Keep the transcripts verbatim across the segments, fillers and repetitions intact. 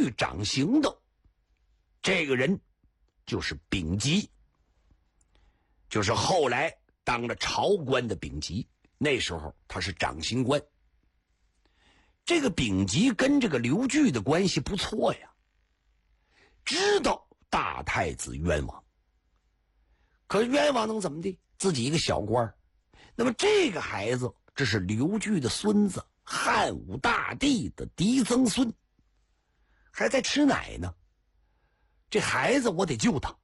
婿掌刑的这个人就是丙吉，就是后来当了朝官的丙吉，那时候他是掌刑官。这个丙吉跟这个刘据的关系不错呀，知道大太子冤枉，可是冤枉能怎么的？自己一个小官，那么这个孩子，这是刘据的孙子，汉武大帝的嫡曾孙，还在吃奶呢。这孩子我得救他，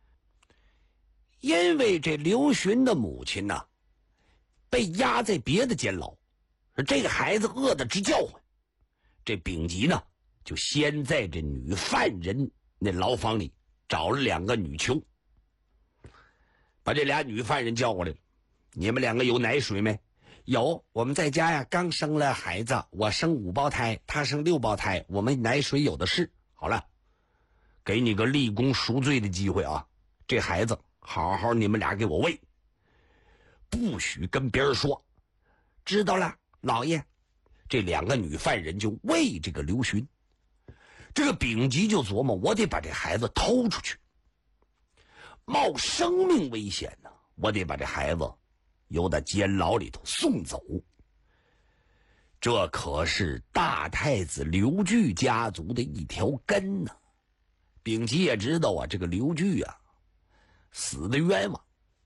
因为这刘询的母亲呢，被压在别的监牢，这个孩子饿得直叫唤。这丙吉呢，就先在这女犯人那牢房里找了两个女囚，把这俩女犯人叫过来了。你们两个有奶水没？有，我们在家呀刚生了孩子，我生五胞胎，他生六胞胎，我们奶水有的是。好了，给你个立功赎罪的机会啊！这孩子好好你们俩给我喂，不许跟别人说。知道了，老爷。这两个女犯人就喂这个刘询，这个丙吉就琢磨，我得把这孩子偷出去，冒生命危险呢，我得把这孩子由到监牢里头送走。这可是大太子刘据家族的一条根呢。丙吉也知道啊，这个刘据啊死的冤枉，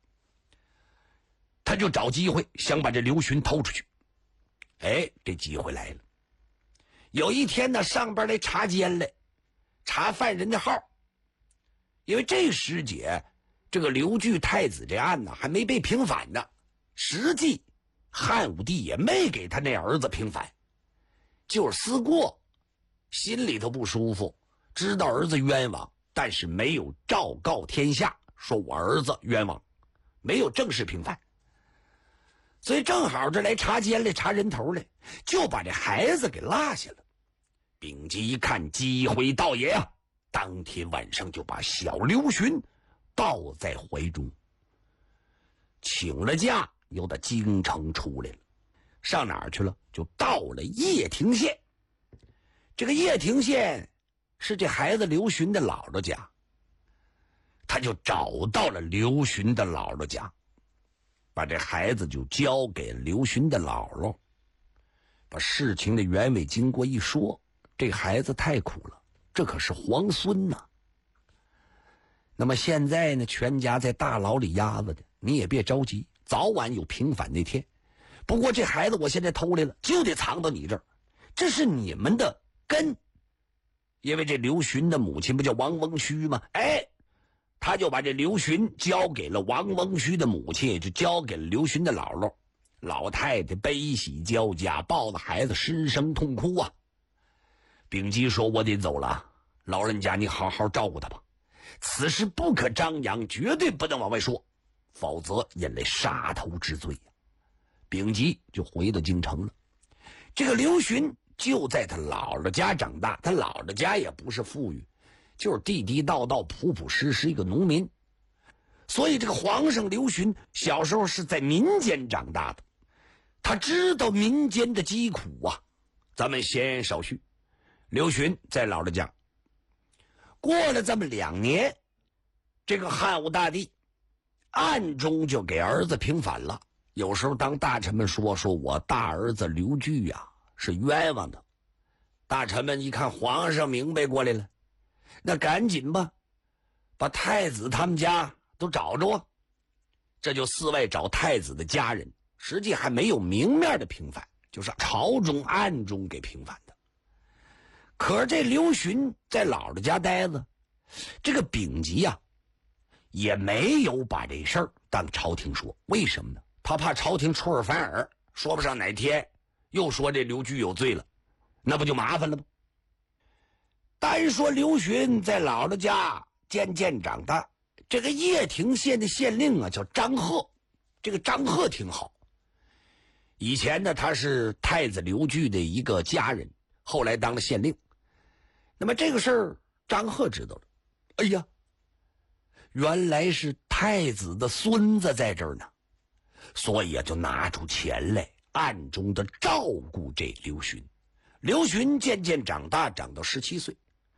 他就找机会想把这刘询偷出去。哎，这机会来了。有一天呢，上边来查监来，查犯人的号。因为这时节，这个刘据太子这案呢还没被平反呢，实际汉武帝也没给他那儿子平反，就是思过，心里头不舒服，知道儿子冤枉，但是没有昭告天下，说我儿子冤枉，没有正式平反。所以正好这来查监来，查人头来，就把这孩子给落下了。丙吉一看机会到也啊，当天晚上就把小刘询抱在怀中，请了假，由他京城出来了。上哪儿去了？就到了掖庭县。这个掖庭县是这孩子刘询的姥姥家，他就找到了刘询的姥姥家，把这孩子就交给刘询的姥姥，把事情的原委经过一说，这孩子太苦了，这可是皇孙呐。那么现在呢，全家在大牢里压着的，你也别着急，早晚有平反那天。不过这孩子我现在偷来了，就得藏到你这儿，这是你们的根。因为这刘询的母亲不叫王翁须吗？哎，他就把这刘询交给了王翁须的母亲，也就交给了刘询的姥姥。老太太悲喜交加，抱着孩子失声痛哭啊。丙吉说，我得走了，老人家你好好照顾他吧，此事不可张扬，绝对不能往外说，否则引来杀头之罪呀。丙吉就回到京城了。这个刘询就在他姥姥家长大，他姥姥家也不是富裕，就是地地道道朴朴实实一个农民。所以这个皇上刘询小时候是在民间长大的，他知道民间的疾苦啊。咱们闲言少叙，刘询在姥姥家过了这么两年，这个汉武大帝暗中就给儿子平反了。有时候当大臣们说说我大儿子刘据呀、啊、是冤枉的，大臣们一看皇上明白过来了，那赶紧吧，把太子他们家都找着啊。这就四外找太子的家人，实际还没有明面的平反，就是朝中暗中给平反的。可是这刘询在姥姥家待着，这个丙吉呀、啊、也没有把这事儿当朝廷说。为什么呢？他怕朝廷出尔反尔，说不上哪天又说这刘据有罪了，那不就麻烦了吗？单说刘询在姥姥家渐渐长大，这个掖庭县的县令啊叫张贺，这个张贺挺好。以前呢他是太子刘据的一个家人，后来当了县令。那么这个事儿张贺知道了，哎呀，原来是太子的孙子在这儿呢，所以啊就拿出钱来暗中的照顾这刘询。刘询渐渐长大，长到十七岁，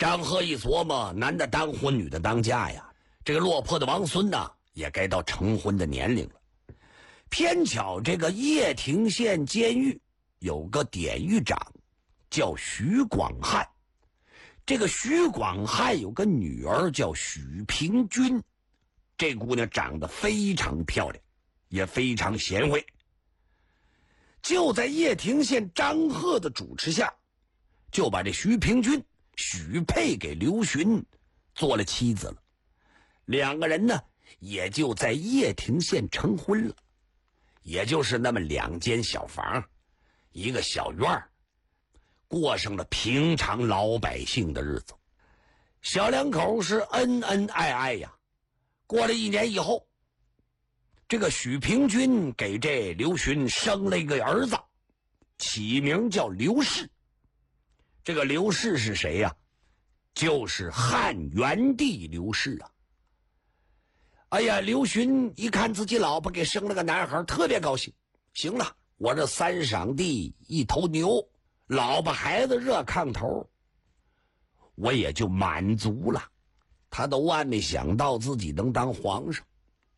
张贺一琢磨，男的当婚，女的当嫁呀，这个落魄的王孙呢，也该到成婚的年龄了。偏巧这个叶亭县监狱有个典狱长叫许广汉，这个许广汉有个女儿叫许平君，这姑娘长得非常漂亮，也非常贤惠。就在叶亭县张贺的主持下，就把这徐平君许配给刘询做了妻子了。两个人呢，也就在叶亭县成婚了，也就是那么两间小房，一个小院儿，过上了平常老百姓的日子。小两口是恩恩爱爱呀。过了一年以后，这个许平君给这刘询生了一个儿子，起名叫刘氏。这个刘氏是谁呀？就是汉元帝刘氏啊。哎呀，刘询一看自己老婆给生了个男孩，特别高兴。行了，我这三晌地一头牛，老婆孩子热炕头，我也就满足了。他都万没想到自己能当皇上。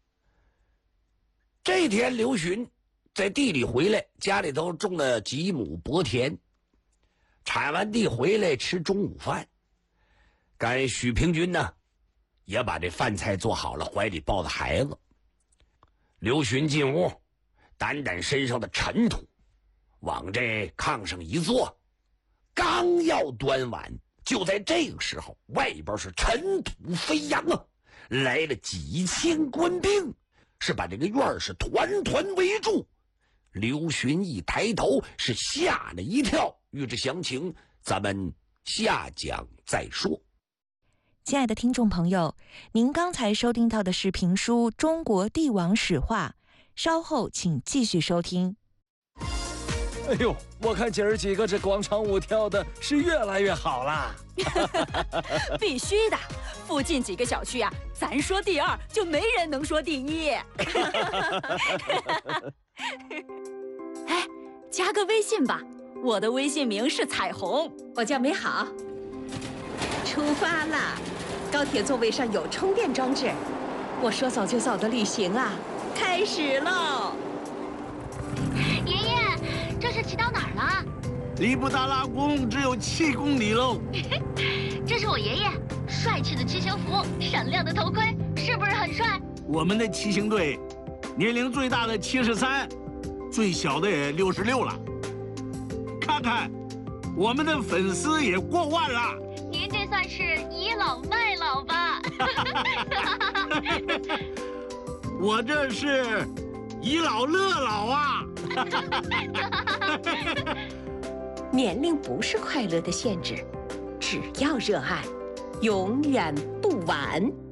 这天刘询在地里回来，家里头种了几亩薄田，产完地回来吃中午饭。赶许平君呢也把这饭菜做好了，怀里抱着孩子。刘询进屋，掸掸身上的尘土，往这炕上一坐，刚要端碗，就在这个时候，外边是尘土飞扬啊，来了几千官兵，是把这个院儿是团团围住。刘询一抬头，是吓了一跳。欲知详情，咱们下讲再说。 亲爱的听众朋友，您刚才收听到的是评书《中国帝王史话》，稍后请继续收听。 哎呦，我看姐儿几个这广场舞跳的是越来越好啦！ 必须的，附近几个小区啊，咱说第二就没人能说第一。哎，加个微信吧，我的微信名是彩虹， 我叫美好。出发啦！高铁座位上有充电装置，我说走就走的旅行啊，开始喽！ 爷爷，这是骑到哪儿了？ 离布达拉宫只有七公里喽。 这是我爷爷，帅气的骑行服，闪亮的头盔，是不是很帅？ 我们的骑行队，年龄最大的七十三，最小的也六十六了。看看，我们的粉丝也过万了。 您这算是倚老卖老吧？ 我这是倚老乐老啊！ 年龄不是快乐的限制，只要热爱，永远不晚。